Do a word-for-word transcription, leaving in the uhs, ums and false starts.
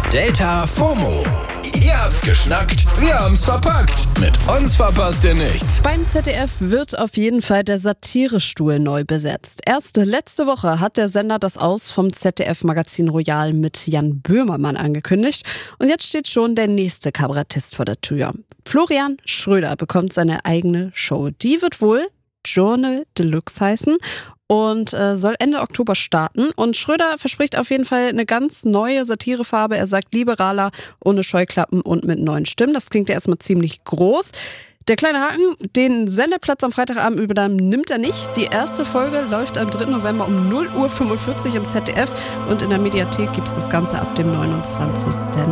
Delta FOMO. Ihr habt's geschnackt, wir haben's verpackt. Mit uns verpasst ihr nichts. Beim Z D F wird auf jeden Fall der Satirestuhl neu besetzt. Erst letzte Woche hat der Sender das Aus vom Z D F-Magazin Royal mit Jan Böhmermann angekündigt. Und jetzt steht schon der nächste Kabarettist vor der Tür. Florian Schröder bekommt seine eigene Show. Die wird wohl Journal Deluxe heißen und äh, soll Ende Oktober starten. Und Schröder verspricht auf jeden Fall eine ganz neue Satirefarbe. Er sagt liberaler, ohne Scheuklappen und mit neuen Stimmen. Das klingt ja erstmal ziemlich groß. Der kleine Haken, den Sendeplatz am Freitagabend übernahm, nimmt er nicht. Die erste Folge läuft am dritten November um null Uhr fünfundvierzig im Z D F und in der Mediathek gibt es das Ganze ab dem neunundzwanzigsten